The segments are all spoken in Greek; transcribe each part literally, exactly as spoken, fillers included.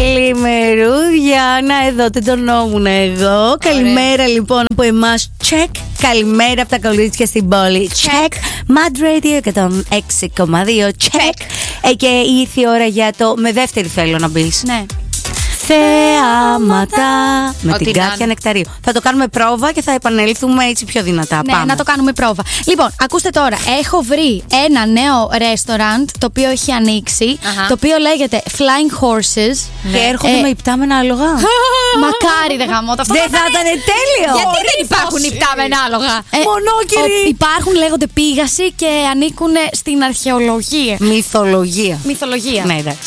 Καλημερούδια. Να, εδώ τεντωνόμουν εγώ. Καλημέρα λοιπόν από εμάς. Check. Καλημέρα από τα κορίτσια στην πόλη. Check. Mad Radio εκατόν έξι κόμμα δύο. Check. Ε, και ήρθε η ώρα για το. Με δεύτερη θέλω να μπεις. Ναι. Θεάματα με Ό,τι την Κάτια Νεκταρίου. Θα το κάνουμε πρόβα και θα επανέλθουμε έτσι πιο δυνατά. Ναι, Πάμε. να το κάνουμε πρόβα. Λοιπόν, ακούστε τώρα. Έχω βρει ένα νέο restaurant το οποίο έχει ανοίξει. Αχα. Το οποίο λέγεται Flying Horses. Και έρχονται Ε, με υπτάμενα άλογα. Μακάρι δεν γαμώ το αυτό. Δεν θα ήταν τέλειο. Γιατί δεν υπάρχουν υπτάμενα άλογα? Ε, Μονόκυροι. ο- Υπάρχουν, λέγονται πήγαση και ανήκουν στην αρχαιολογία. Μυθολογία. Μυθολογία. Ναι, εντάξει.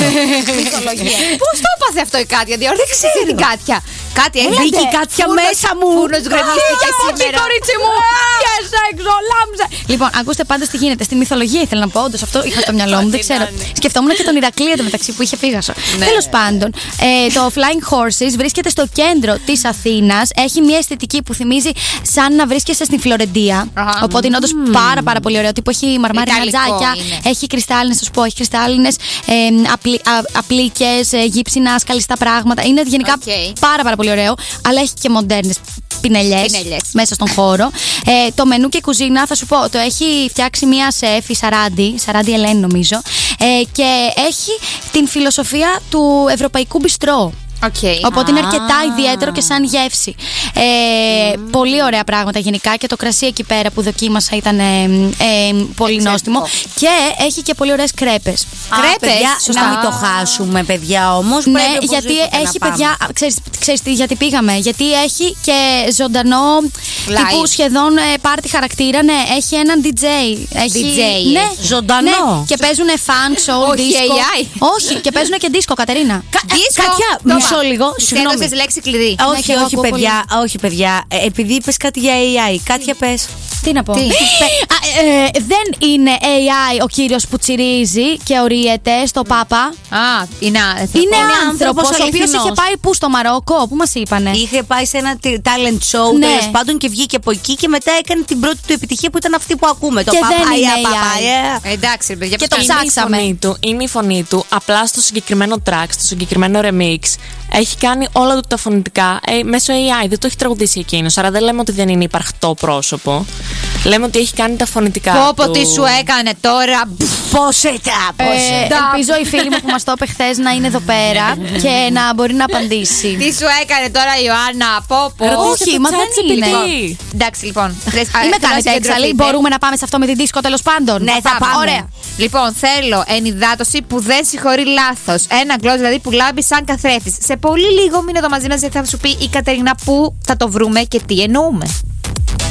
Μυθολογία. Πώς το έπαθε αυτό η Κάτια? Διόρθωσε την Κάτια. Κάτι Μπήκε η Κάτια μέσα μου. Φούρνος γκρεμίστηκε σήμερα. κορίτσι μου! Yes, έξω, λάμψε! Λοιπόν, ακούστε πάντως τι γίνεται. Στη μυθολογία ήθελα να πω, όντως αυτό είχα στο μυαλό μου, δεν ξέρω. Σκεφτόμουν και τον Ηρακλή εντωμεταξύ που είχε Πίγασο. Ναι. Τέλος πάντων, ε, το Flying Horses βρίσκεται στο κέντρο της Αθήνας. Έχει μια αισθητική που θυμίζει σαν να βρίσκεσαι στην Φλωρεντία. Αχα. Οπότε είναι όντως πάρα, πάρα πολύ ωραίο. Τύπου έχει μαρμάρινα Ιταλικό τζάκια, είναι. έχει κρυστάλλινες, θα σου πω, έχει κρυστάλλινες ε, απλι, α, απλίκες, ε, γύψινα, σκαλιστά πράγματα. Είναι γενικά Οκ. πάρα, πάρα πολύ ωραίο. Αλλά έχει και μοντέρνες πινελιές, Πινελιές. μέσα στον χώρο. Ε, το μενού και κουζίνα, θα σου πω, το έχει φτιάξει μία σεφ, η Σαράντι, Σαράντι Ελένη νομίζω, ε, και έχει την φιλοσοφία του ευρωπαϊκού μπιστρό. Okay. Οπότε είναι αρκετά ιδιαίτερο και σαν γεύση. Ε, mm. Πολύ ωραία πράγματα γενικά και το κρασί εκεί πέρα που δοκίμασα ήταν ε, ε, πολύ νόστιμο. Και έχει και πολύ ωραίες κρέπες. Κρέπες, σωστά. να μην το χάσουμε, παιδιά όμως. Ναι, πρέπει γιατί οπωσδήποτε έχει να παιδιά. πάμε. Ξέρεις, ξέρεις τι, γιατί πήγαμε. Γιατί έχει και ζωντανό Live. τύπου σχεδόν ε, πάρτι χαρακτήρα. Ναι, έχει έναν ντι τζέι. Έχει, ντι τζέι ναι, έχει. Ζωντανό. Ναι, και παίζουν funk, soul, Όχι, disco. έι άι. Όχι, και παίζουν και disco, Κατερίνα. Disco. Κάτια, Το μισό είπα. λίγο. Της Συγγνώμη. έδωσες λέξη κλειδί. Ναι, Όχι, και εγώ όχι, ακούω παιδιά. Όχι, παιδιά. Ε, επειδή είπες κάτι για έι άι, Κάτια πες. Τι να πω. Τι? Πε- Α, ε, δεν είναι έι άι ο κύριος που τσιρίζει και ορίεται στο Πάπα. Α, είναι άνθρωπο. Είναι άνθρωπος άνθρωπος ο οποίος αληθινός. είχε πάει πού στο Μαρόκο, πού μας είπανε. Είχε πάει σε ένα τε- talent show Ναι. τέλος πάντων και βγήκε από εκεί και μετά έκανε την πρώτη του επιτυχία που ήταν αυτή που ακούμε. Το Και δεν παπάια, είναι έι άι. παπάια. Εντάξει, παιδιά, Και το πώς- ψάξα. Είναι η, Ψάξαμε. φωνή του, είναι η φωνή του. Απλά στο συγκεκριμένο track, στο συγκεκριμένο remix, έχει κάνει όλα του τα φωνητικά ε, μέσω έι άι. Δεν το έχει τραγουδήσει εκείνος. Άρα δεν λέμε ότι δεν είναι υπαρκτό πρόσωπο. Λέμε ότι έχει κάνει τα φωνητικά. Πω πω του. τι σου έκανε τώρα. Πόσετα, Ε, πόσετα. ελπίζω η φίλη μου που μας το είπε χθες να είναι εδώ πέρα και να μπορεί να απαντήσει. Τι σου έκανε τώρα η Ιωάννα, πω πω. Ρωτήστε Όχι, το μα chat δεν τζι πι τι. είναι. Εντάξει, λοιπόν. Μην με κάνετε έξαλλη. Μπορούμε να πάμε σε αυτό με την δίσκο τέλος πάντων. Ναι, θα πάμε. Ωραία. Λοιπόν, θέλω ενυδάτωση που δεν συγχωρεί λάθος. Ένα γκλος δηλαδή που λάμπει σαν καθρέφτης. Σε πολύ λίγο μείνε εδώ μαζί μας γιατί θα σου πει η Κατερίνα πού θα το βρούμε και τι εννοούμε.